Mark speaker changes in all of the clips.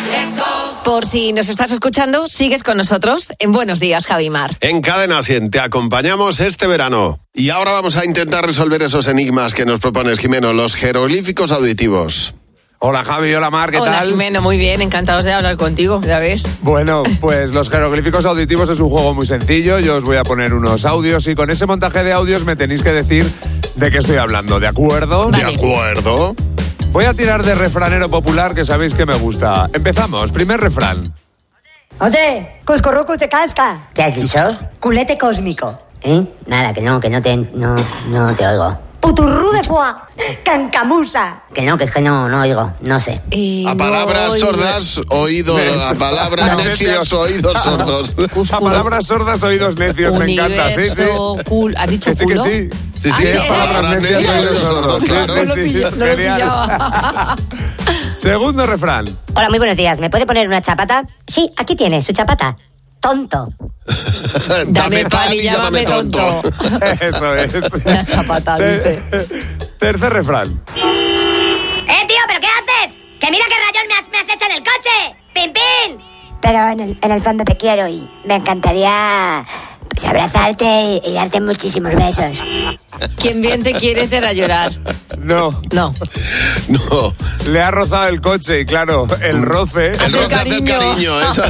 Speaker 1: Por si nos estás escuchando, sigues con nosotros en Buenos Días, Javimar.
Speaker 2: En Cadena 100 te acompañamos este verano. Y ahora vamos a intentar resolver esos enigmas que nos propones, Jimeno, los jeroglíficos auditivos.
Speaker 3: Hola Javi, hola Mar, ¿qué
Speaker 1: Hola,
Speaker 3: tal?
Speaker 1: Jimeno, muy bien, encantados de hablar contigo, ya ves.
Speaker 3: Bueno, pues los jeroglíficos auditivos es un juego muy sencillo. Yo os voy a poner unos audios y con ese montaje de audios me tenéis que decir de qué estoy hablando, ¿de acuerdo?
Speaker 1: Vale.
Speaker 2: De acuerdo.
Speaker 3: Voy a tirar de refranero popular que sabéis que me gusta. Empezamos, primer refrán.
Speaker 4: Oye, Cuscurrucu te casca.
Speaker 5: ¿Qué has dicho?
Speaker 4: Culete cósmico.
Speaker 5: Nada, que no te oigo.
Speaker 4: Puturru de foie. Cancamusa.
Speaker 5: Que es que no oigo, no sé.
Speaker 2: A palabras sordas, oídos. A palabras necias, oídos sordos.
Speaker 3: A palabras sordas, oídos necios, me encanta, sí, sí.
Speaker 1: ¿Has dicho
Speaker 3: Que sí,
Speaker 1: culo?
Speaker 3: que sí.
Speaker 2: Sí, sí,
Speaker 1: Ah,
Speaker 2: es
Speaker 1: sí,
Speaker 2: palabras necias, oídos sordos, claro.
Speaker 1: No lo pillaba.
Speaker 3: Segundo refrán.
Speaker 5: Hola, muy buenos días. ¿Me puede poner una chapata? Sí, aquí tiene su chapata. Tonto.
Speaker 1: Dame pan y llámame tonto.
Speaker 3: Eso es.
Speaker 1: Una chapata, dice.
Speaker 3: Tercer refrán.
Speaker 5: Tío, ¿pero qué haces? Que mira qué rayón me has hecho en el coche. ¡Pim, pim!
Speaker 4: Pero en el fondo te quiero y me encantaría pues, abrazarte y darte muchísimos besos.
Speaker 1: Quien bien te quiere te hará llorar.
Speaker 3: No,
Speaker 1: No.
Speaker 2: No.
Speaker 3: le ha rozado el coche y claro, el roce...
Speaker 2: El roce hace el cariño, eso.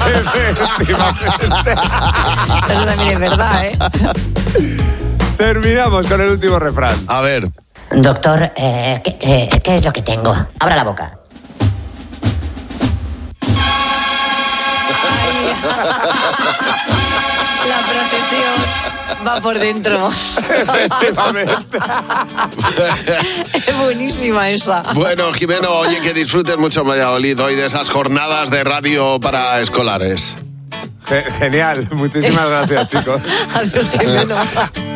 Speaker 1: Eso también es verdad, ¿eh?
Speaker 3: Terminamos con el último refrán.
Speaker 2: A ver.
Speaker 5: Doctor, ¿qué es lo que tengo? Abra la boca.
Speaker 1: La procesión va por dentro.
Speaker 3: Efectivamente.
Speaker 1: Es buenísima esa.
Speaker 2: Bueno, Jimeno, oye, que disfrutes mucho Valladolid hoy de esas jornadas de radio para escolares.
Speaker 3: Genial, muchísimas gracias, chicos.
Speaker 1: Adiós, Jimeno.